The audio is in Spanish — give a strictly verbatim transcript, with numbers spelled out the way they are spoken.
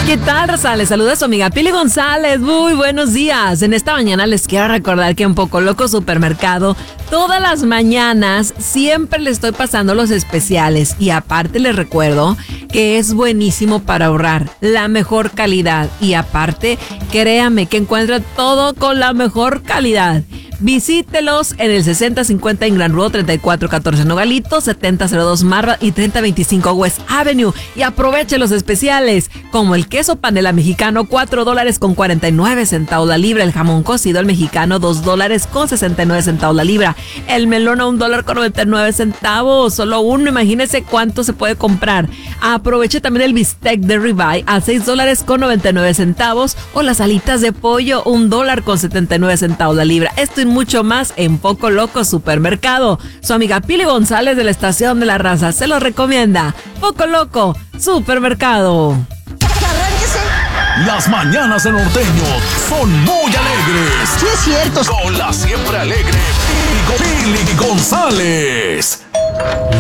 ¿Qué tal, raza? Les saluda su amiga Pili González. Muy buenos días. En esta mañana les quiero recordar que en Poco Loco Supermercado, todas las mañanas siempre les estoy pasando los especiales. Y aparte les recuerdo que es buenísimo para ahorrar, la mejor calidad. Y aparte, créame que encuentra todo con la mejor calidad. Visítelos en el sesenta cincuenta Ingram Road, treinta y cuatro catorce Nogalito, setenta cero dos Marra y treinta veinticinco West Avenue. Y aproveche los especiales, como el queso panela mexicano, cuatro dólares con cuarenta y nueve centavos la libra. El jamón cocido al mexicano, dos dólares con sesenta y nueve centavos la libra. El melón a un dólar con noventa y nueve centavos. Solo uno, imagínese cuánto se puede comprar. Aproveche también el bistec de ribeye a seis dólares con noventa y nueve centavos. O las alitas de pollo, un dólar con setenta y nueve centavos la libra. Esto y mucho más en Poco Loco Supermercado. Su amiga Pili González de la Estación de la Raza se lo recomienda. Poco Loco Supermercado. Las mañanas de Norteño son muy alegres. Sí, es cierto. Con la siempre alegre Pili González.